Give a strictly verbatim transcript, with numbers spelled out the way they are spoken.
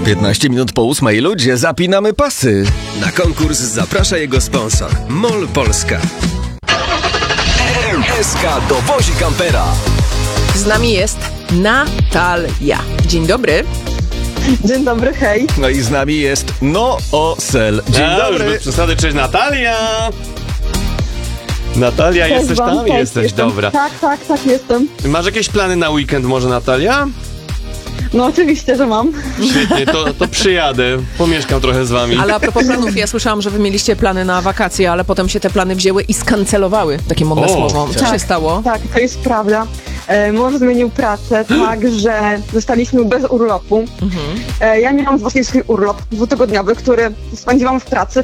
piętnaście minut po ósmej, ludzie, zapinamy pasy. Na konkurs zaprasza jego sponsor MOL Polska. M S K dowozi kampera. Z nami jest Natalia. Dzień dobry. Dzień dobry, hej. No i z nami jest Noosel. Dzień A, dobry. Już bez przesady, cześć Natalia! Natalia, Cześć jesteś wam, tam? cześć, Jesteś, jestem. dobra. Tak, tak, tak, jestem. Masz jakieś plany na weekend może, Natalia? No oczywiście, że mam. Świetnie, to, to przyjadę, pomieszkam trochę z wami. Ale a propos planów, ja słyszałam, że wy mieliście plany na wakacje, ale potem się te plany wzięły i skancelowały. Takie modne O, słowo. Co tak. się stało? Tak, to jest prawda. E, mąż zmienił pracę tak, że zostaliśmy bez urlopu. Mhm. E, ja miałam właśnie swój urlop dwutygodniowy, który spędziłam w pracy,